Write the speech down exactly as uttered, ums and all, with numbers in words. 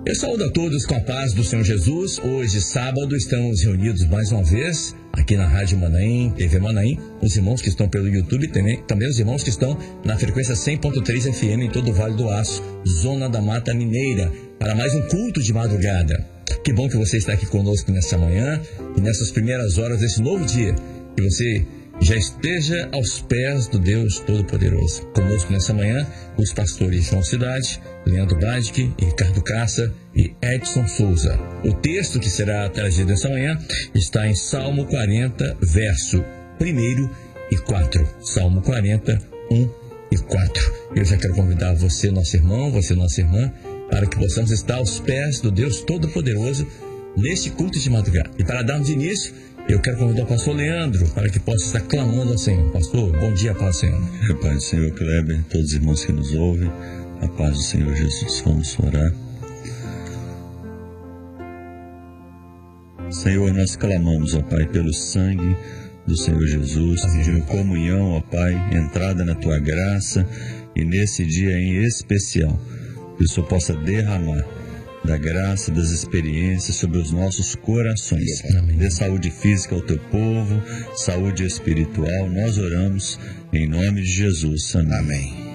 Eu saúdo a todos com a paz do Senhor Jesus. Hoje, sábado, estamos reunidos mais uma vez aqui na Rádio Manaim, T V Manaim, os irmãos que estão pelo YouTube, também, também os irmãos que estão na frequência cem ponto três F M em todo o Vale do Aço, Zona da Mata Mineira, para mais um culto de madrugada. Que bom que você está aqui conosco nessa manhã e nessas primeiras horas desse novo dia, que você já esteja aos pés do Deus Todo-Poderoso. Conosco nessa manhã, os pastores João Cidade, Leandro Badic, Ricardo Caça e Edson Souza. O texto que será trazido nessa manhã está em Salmo quarenta, verso um e quatro. Salmo quarenta, um e quatro. Eu já quero convidar você, nosso irmão, você, nossa irmã, para que possamos estar aos pés do Deus Todo-Poderoso neste culto de madrugada. E para darmos início, eu quero convidar o pastor Leandro para que possa estar clamando ao Senhor. Pastor, bom dia, paz do Senhor. A paz do Senhor, Kleber, todos os irmãos que nos ouvem, a paz do Senhor Jesus. Vamos orar. Senhor, nós clamamos, ó Pai, pelo sangue do Senhor Jesus, pedindo comunhão, ó Pai, entrada na Tua graça, e nesse dia em especial, que o Senhor possa derramar da graça, das experiências sobre os nossos corações. Amém. Dê saúde física ao Teu povo, saúde espiritual. Nós oramos em nome de Jesus. Amém. Amém.